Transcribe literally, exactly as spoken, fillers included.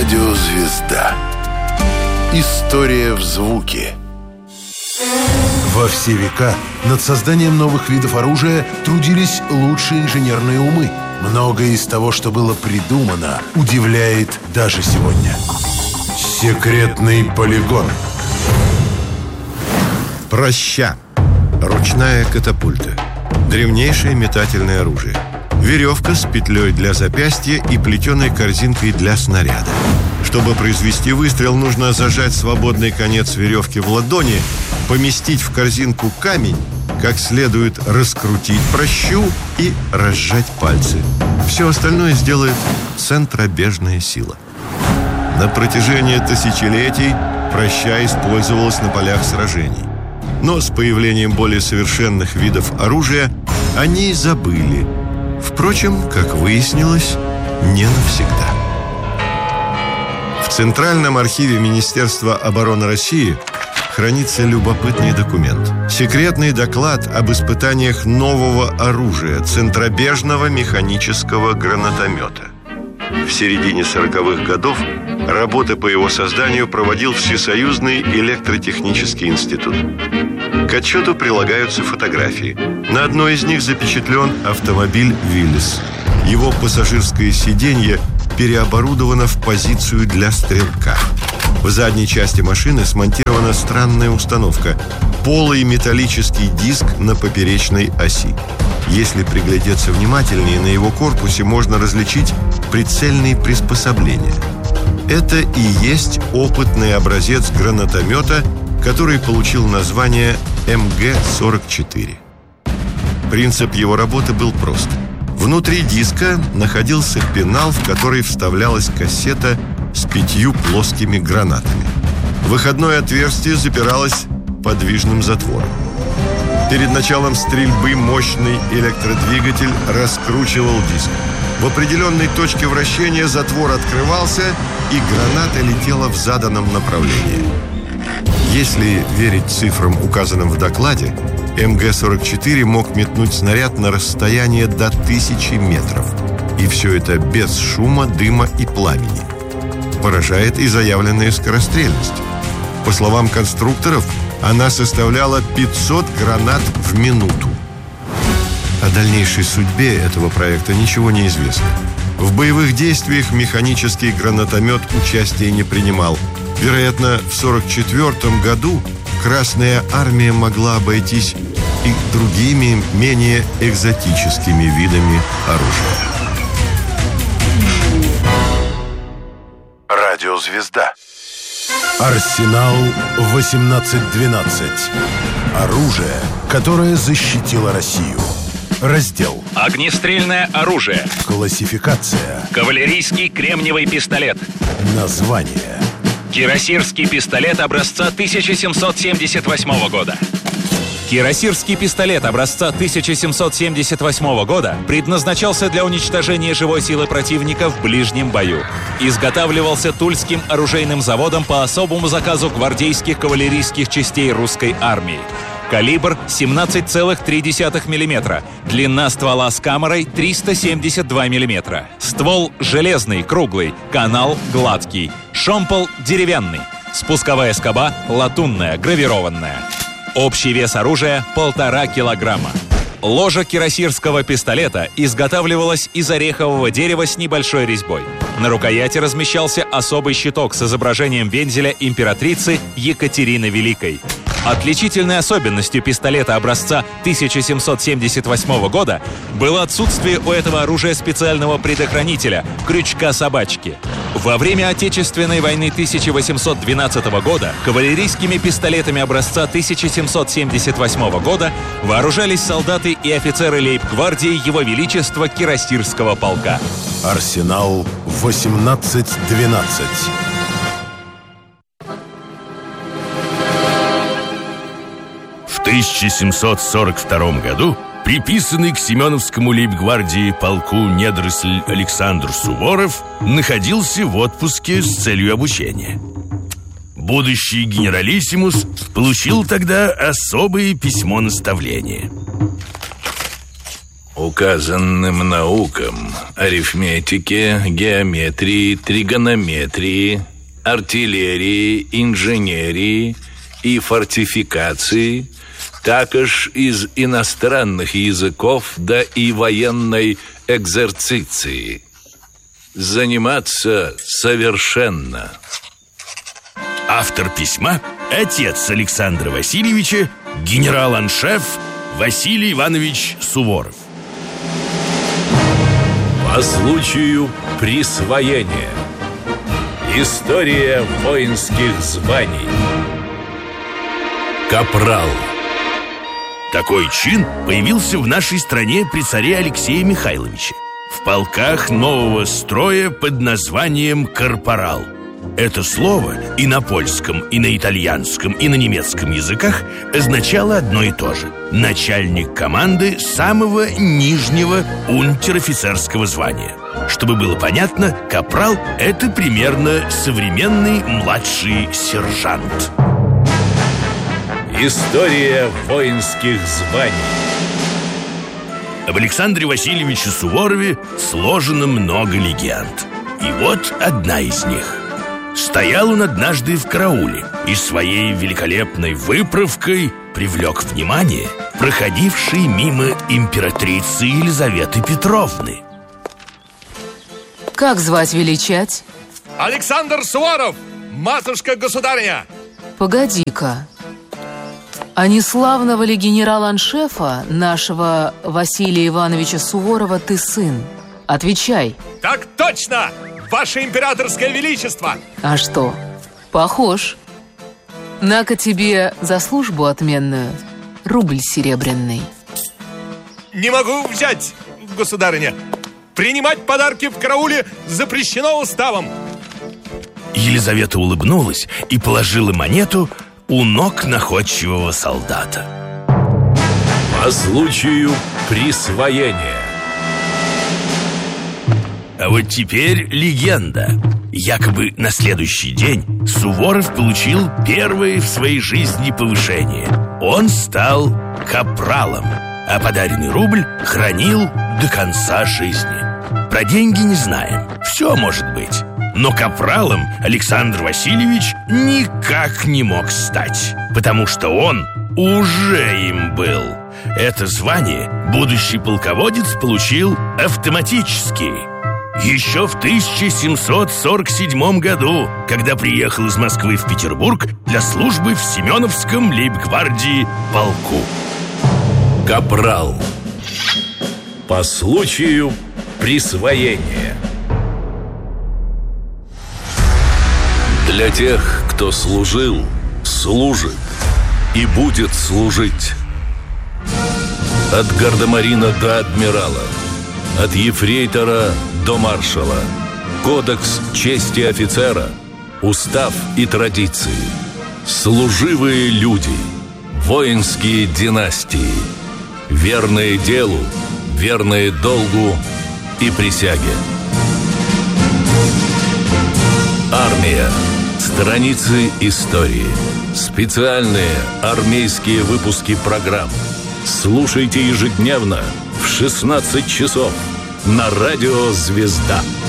Радиозвезда. История в звуке. Во все века над созданием новых видов оружия трудились лучшие инженерные умы. Многое из того, что было придумано, удивляет даже сегодня. Секретный полигон. Проща. Ручная катапульта. Древнейшее метательное оружие. Веревка с петлей для запястья и плетеной корзинкой для снаряда. Чтобы произвести выстрел, нужно зажать свободный конец веревки в ладони, поместить в корзинку камень, как следует раскрутить прощу и разжать пальцы. Все остальное сделает центробежная сила. На протяжении тысячелетий проща использовалась на полях сражений. Но с появлением более совершенных видов оружия они забыли. Впрочем, как выяснилось, не навсегда. В Центральном архиве Министерства обороны России хранится любопытный документ. Секретный доклад об испытаниях нового оружия – центробежного механического гранатомета. В середине сороковых годов работы по его созданию проводил Всесоюзный электротехнический институт. К отчету прилагаются фотографии. На одной из них запечатлен автомобиль «Виллис». Его пассажирское сиденье переоборудовано в позицию для стрелка. В задней части машины смонтирована странная установка – полый металлический диск на поперечной оси. Если приглядеться внимательнее, на его корпусе можно различить прицельные приспособления. Это и есть опытный образец гранатомета, который получил название эм гэ сорок четыре. Принцип его работы был прост. Внутри диска находился пенал, в который вставлялась кассета с пятью плоскими гранатами. Выходное отверстие запиралось подвижным затвором. Перед началом стрельбы мощный электродвигатель раскручивал диск. В определенной точке вращения затвор открывался, и граната летела в заданном направлении. Если верить цифрам, указанным в докладе, эм гэ сорок четыре мог метнуть снаряд на расстояние до тысячи метров. И все это без шума, дыма и пламени. Поражает и заявленная скорострельность. По словам конструкторов, она составляла пятьсот гранат в минуту. О дальнейшей судьбе этого проекта ничего не известно. В боевых действиях механический гранатомет участия не принимал. Вероятно, в сорок четвёртом году Красная Армия могла обойтись и другими, менее экзотическими видами оружия. Радиозвезда. Арсенал восемнадцать двенадцать. Оружие, которое защитило Россию. Раздел. Огнестрельное оружие. Классификация. Кавалерийский кремниевый пистолет. Название. Кирасирский пистолет образца тысяча семьсот семьдесят восьмого года. Кирасирский пистолет образца тысяча семьсот семьдесят восьмого года предназначался для уничтожения живой силы противника в ближнем бою. Изготавливался Тульским оружейным заводом по особому заказу гвардейских кавалерийских частей русской армии. Калибр семнадцать целых три десятых миллиметра. Длина ствола с камерой триста семьдесят два миллиметра. Ствол железный, круглый. Канал гладкий. Шомпол деревянный. Спусковая скоба латунная, гравированная. Общий вес оружия – полтора килограмма. Ложа кирасирского пистолета изготавливалась из орехового дерева с небольшой резьбой. На рукояти размещался особый щиток с изображением вензеля императрицы Екатерины Великой. Отличительной особенностью пистолета образца тысяча семьсот семьдесят восьмого года было отсутствие у этого оружия специального предохранителя – крючка-собачки. Во время Отечественной войны тысяча восемьсот двенадцатого года кавалерийскими пистолетами образца тысяча семьсот семьдесят восьмого года вооружались солдаты и офицеры лейб-гвардии Его Величества Кирасирского полка. Арсенал восемнадцать двенадцать. В тысяча семьсот сорок втором году приписанный к Семеновскому лейб-гвардии полку недоросль Александр Суворов находился в отпуске с целью обучения. Будущий генералиссимус получил тогда особое письмо наставления. указанным наукам, арифметике, геометрии, тригонометрии, артиллерии, инженерии и фортификации, також из иностранных языков, да и военной экзерциции. Заниматься совершенно. Автор письма – отец Александра Васильевича, генерал-аншеф Василий Иванович Суворов. По случаю присвоения. История воинских званий. Капрал. Такой чин появился в нашей стране при царе Алексее Михайловиче в полках нового строя под названием «корпорал». Это слово и на польском, и на итальянском, и на немецком языках означало одно и то же – начальник команды самого нижнего унтер-офицерского звания. Чтобы было понятно, капрал – это примерно современный младший сержант. История воинских званий. Об Александре Васильевиче Суворове сложено много легенд. И вот одна из них. Стоял он однажды в карауле и своей великолепной выправкой привлек внимание проходившей мимо императрицы Елизаветы Петровны. Как звать величать? Александр Суворов, матушка-государыня. Погоди-ка. А не славного ли генерала-аншефа нашего Василия Ивановича Суворова ты сын? Отвечай. Так точно, ваше императорское величество. А что, похож? На-ка тебе за службу отменную рубль серебряный. Не могу взять, государыня. Принимать подарки в карауле запрещено уставом. Елизавета улыбнулась и положила монету у ног находчивого солдата. По случаю присвоения. А вот теперь легенда. Якобы на следующий день Суворов получил первое в своей жизни повышение. Он стал капралом, а подаренный рубль хранил до конца жизни. Про деньги не знаем, все может быть. Но капралом Александр Васильевич никак не мог стать, потому что он уже им был. Это звание будущий полководец получил автоматически. Еще в тысяча семьсот сорок седьмом году, когда приехал из Москвы в Петербург для службы в Семеновском лейб-гвардии полку. Капрал. По случаю присвоения. Для тех, кто служил, служит и будет служить. От гардемарина до адмирала, от ефрейтора до маршала. Кодекс чести офицера, устав и традиции. Служивые люди, воинские династии, верные делу, верные долгу и присяге. Армия. Страницы истории. Специальные армейские выпуски программ. Слушайте ежедневно в шестнадцать часов на радио «Звезда».